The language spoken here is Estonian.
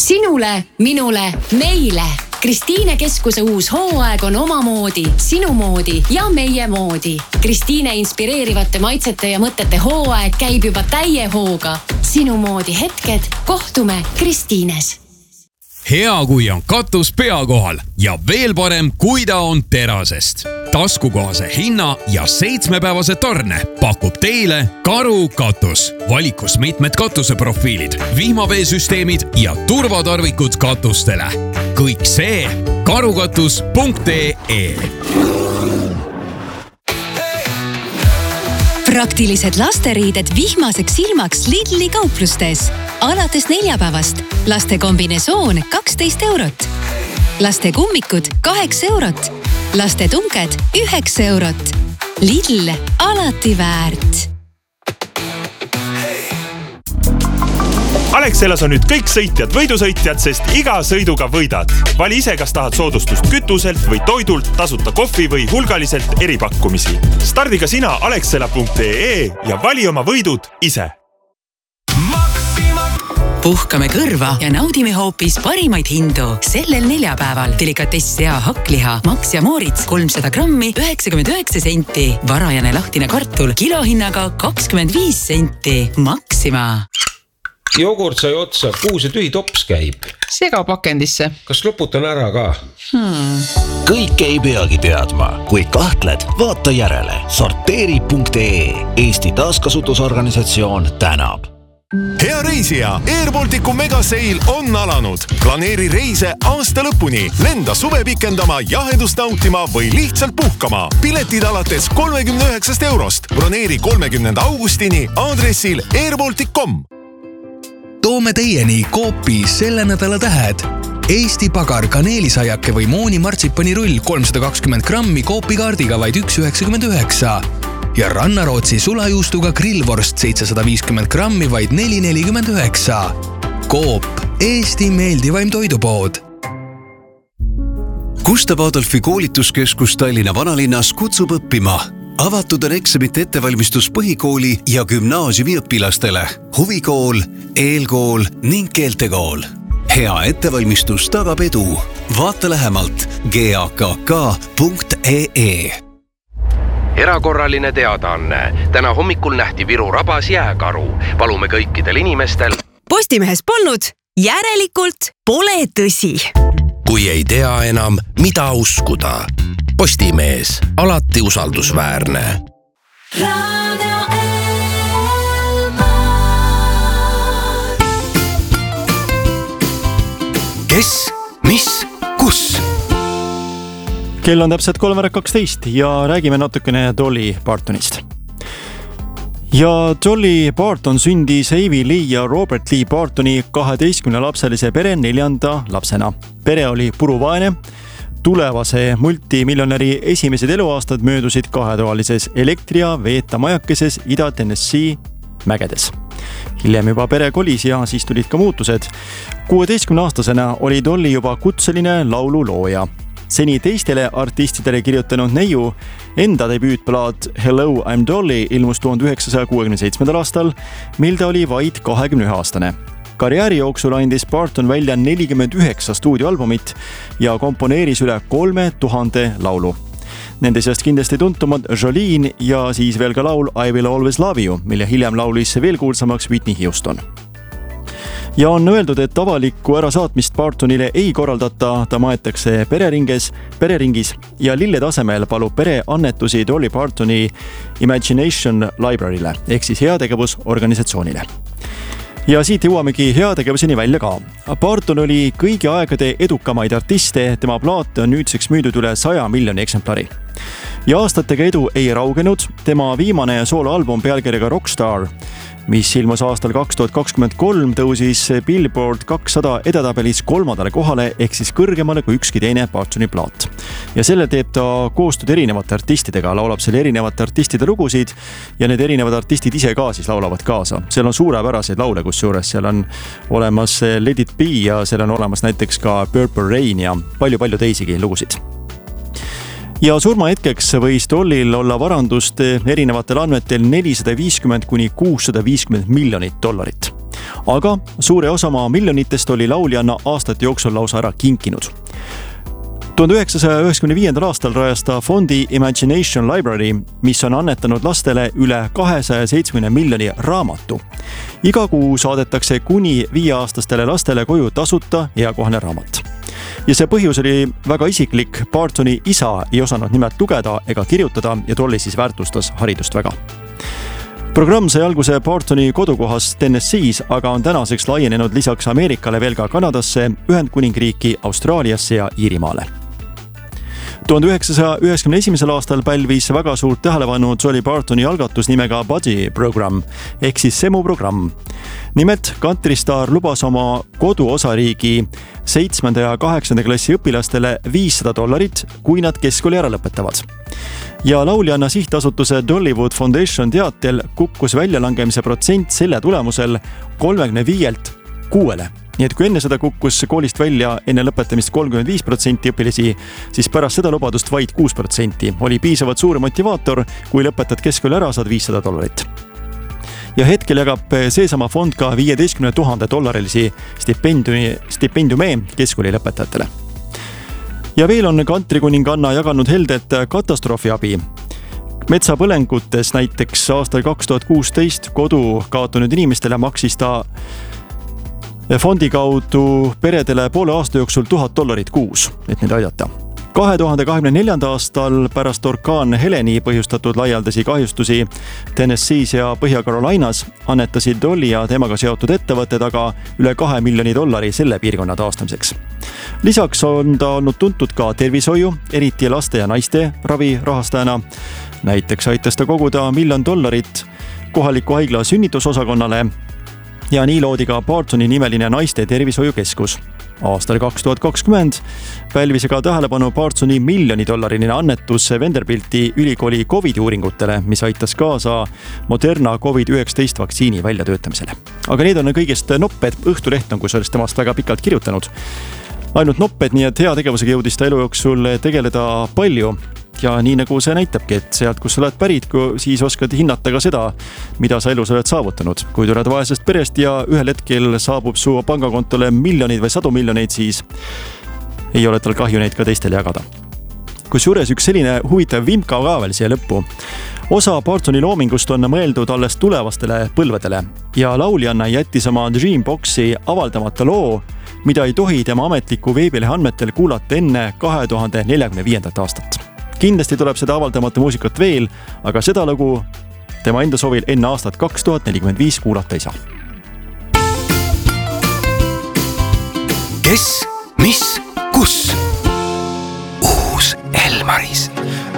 Sinule, minule, meile. Kristiine Keskuse uus hooaeg on omamoodi, sinu moodi ja meie moodi. Kristiine inspireerivate maitsete ja mõtete hooaeg käib juba täie hooga. Sinu moodi hetked, kohtume Kristiines. Hea, kui on katus pea kohal ja veel parem, kui ta on terasest. Taskukohase hinna ja 7-päevase tarne pakub teile Karu katus. Valikus mitmed katuseprofiilid, vihmaveesüsteemid ja turvatarvikud katustele. Kõik see karukatus.ee. Praktilised lasteriided vihmaseks ilmaks Lidli kauplustes. Alates 4 päevast. Laste kombinesoon 12 €. Laste kummikud 8 €. Laste tunked 9 €. Lidl, alati väärt. Alexelas on nüüd kõik sõitjad võidusõitjad, sest iga sõiduga võidad. Vali ise, kas tahad soodustust kütuselt või toidult, tasuta kohvi või hulgaliselt eripakkumisi. Stardiga sina alexela.ee ja vali oma võidud ise. Puhkame kõrva ja naudime hoopis parimaid hindu. Sellel 4 päeval delikatess sea hakkliha Max ja Moritz 300 grammi 99 senti. Varajane lahtine kartul kilohinnaga 25 senti. Maxima. Jogurt sai otsa, kuhu see tühi tops käib? Segapakendisse. Kas loputan ära ka? Kõik ei peagi teadma. Kui kahtled, vaata järele. Sorteeri.ee. Eesti taaskasutusorganisatsioon tänab. Hea reisija, Airbalticu megaseil on alanud. Planeeri reise aasta lõpuni. Lenda suve pikendama, jahedust nautima või lihtsalt puhkama. Piletid alates 39 €. Broneeri 30. augustini aadressil airbaltic.com. Toome teieni Coopi selle nädala tähed. Eesti pagar kaneelisaiake või mooni martsipanirull 320 grammi Coopi kaardiga vaid 1,99 ja Rannarootsi sulajuustuga grillvorst 750 grammi vaid 4,49. Coop, Eesti meeldivaim toidupood. Gustav Adolfi koolituskeskus Tallinna vanalinnas kutsub õppima. Avatud on eksamite ettevalmistus põhikooli ja gümnaasiumi õpilastele. Huvikool, eelkool ning keeltekool. Hea ettevalmistus tagab edu. Vaata lähemalt gakk.ee. Erakorraline teadaanne. Täna hommikul nähti Viru rabas jääkaru. Palume kõikidel inimestel. Postimehes polnud, järelikult pole tõsi. Kui ei tea enam, mida uskuda. Postimees, alati usaldusväärne. Kes, mis, kus? Kell on täpselt 3:12 ja räägime natukene Dolly Partonist. Ja Dolly Parton sündis Ivy Lee ja Robert Lee Partoni 12-lapselise pere 4. lapsena. Pere oli puruvaene. Tulevase multimiljonäri esimesed eluaastad möödusid 2-toalises elektri- ja veeta majakeses Ida-Tennessee mägedes. Hiljem juba pere kolis ja siis tulid ka muutused. 16-aastasena oli Dolly juba kutseline laululooja. Seni teistele artistidele kirjutanud neiu enda debüütplaat Hello, I'm Dolly ilmus 1967. aastal, mil ta oli vaid 21-aastane. Karjääri jooksul andis Parton välja 49 stuudioalbumit ja komponeeris üle 3000 laulu. Nende seast kindlasti tuntumad Jolene ja siis veel ka laul I Will Always Love You, mille hiljem laulis veel kuulsamaks Whitney Houston. Ja on öeldud, et avalikku ärasaatmist Partonile ei korraldata, ta maetakse pereringis ja lille tasemel palub pere annetusi Dolly Partoni Imagination Library'le ehk siis heategevusorganisatsioonile. Ja siit jõuamegi heategevuseni välja ka. Parton oli kõigi aegade edukamaid artiste, tema plaate on nüüdseks müüdud üle 100 miljoni eksemplari. Ja aastatega edu ei raugenud, tema viimane sooloalbum pealkirjaga Rockstar, mis ilmus aastal 2023, tõusis Billboard 200 edetabelis 3. kohale ehk siis kõrgemale kui ükski teine Partoni plaat. Ja selle teeb ta koostööd erinevate artistidega, laulab selle erinevate artistide lugusid ja need erinevad artistid ise ka siis laulavad kaasa. Seal on suurepäraseid laule, kusjuures seal on olemas Let It Be ja seal on olemas näiteks ka Purple Rain ja palju teisigi lugusid. Ja surmahetkeks võis Dollil olla varandust erinevatel andmetel $450 kuni $650 miljonit. aga suure osa oma miljonitest oli lauljanna aastate jooksul lausa ära kinkinud. 1995. aastal rajas ta fondi Imagination Library, mis on annetanud lastele üle 270 miljoni raamatu. Iga kuu saadetakse kuni 5-aastastele lastele koju tasuta eakohane raamat. Ja see põhjus oli väga isiklik. Bartoni isa ei osanud nimelt lugeda ega kirjutada ja Dolly siis väärtustas haridust väga. Programm sai alguse Bartoni kodukohas Tennessee's, aga on tänaseks laienenud lisaks Ameerikale veel ka Kanadasse, Ühendkuningriiki, Austraaliasse ja Iirimaale. 1991. aastal pälvis väga suurt tähelepanu Dolly Partoni algatus nimega Buddy Program ehk siis Semu programm. Nimelt kantristaar lubas oma koduosariigi 7. ja 8. klassi õpilastele $500, kui nad keskkooli ära lõpetavad. Ja lauljanna sihtasutuse Dollywood Foundation teatel kukkus väljalangemise protsent selle tulemusel 35-lt 6-le. Nii et kui enne seda kukkus koolist välja enne lõpetamist 35% õpilasi, siis pärast seda lubadust vaid 6%. Oli piisavalt suur motivaator, kui lõpetad keskkooli ära, saad $500. Ja hetkel jagab seesama fond ka $15,000 stipendiume keskkooli lõpetajatele. Ja veel on kantrikuninganna jaganud heldet katastroofiabi. Metsapõlengutes näiteks aastal 2016 kodu kaotanud inimestele maksis ta fondi kaudu peredele poole aasta jooksul $1000 kuus, et neid aidata. 2024. aastal pärast orkaan Heleni põhjustatud laialdasi kahjustusi Tennessee's ja Põhja-Carolinas annetasid Dolly ja temaga seotud ettevõtted aga üle $2 miljoni selle piirkonna taastamiseks. Lisaks on ta olnud tuntud ka tervishoiu, eriti laste ja naiste ravi rahastajana. Näiteks aitas ta koguda $1 miljon kohaliku haigla sünnitusosakonnale ja nii loodi ka Bartoni nimeline naiste tervishoiukeskus. Aastal 2020 pälvis ka tähelepanu Bartoni $1 miljoni annetus Vanderbilti ülikooli COVID-uuringutele, mis aitas kaasa Moderna COVID-19 vaktsiini väljatöötamisele. Aga need on kõigest nopped, Õhtuleht on kusjuures temast väga pikalt kirjutanud. Ainult nopped, nii et hea tegevusega jõudis ta elu jooksul tegeleda palju. Ja nii nagu see näitabki, et sealt, kus sa oled pärit, siis oskad hinnata ka seda, mida sa elus oled saavutanud. Kui tuled vaesest perest ja ühel hetkel saabub su pangakontole miljoneid või 100 miljoneid, siis ei ole tal kahju neid ka teistele jagada. Kusjuures üks selline huvitav vimka ka veel siia lõppu. Osa Bartoni loomingust on mõeldud alles tulevastele põlvedele ja lauljanna jättis oma Dreamboxi avaldamata loo, mida ei tohi tema ametliku veebilehe andmetel kuulata enne 2045. aastat. Kindlasti tuleb seda avaldamata muusikat veel, aga seda lugu tema enda soovil enne aastat 2045 kuulata ei saa. Kes, mis, kus? Uus Elmaris.